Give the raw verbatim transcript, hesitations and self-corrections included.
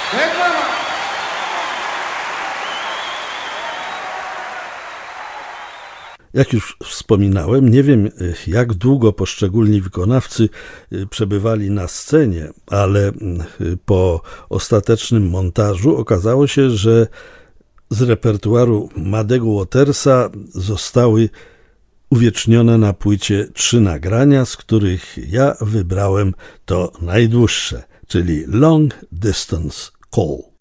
Reklama! Jak już wspominałem, nie wiem, jak długo poszczególni wykonawcy przebywali na scenie, ale po ostatecznym montażu okazało się, że z repertuaru Muddego Watersa zostały uwiecznione na płycie trzy nagrania, z których ja wybrałem to najdłuższe, czyli Long Distance Call.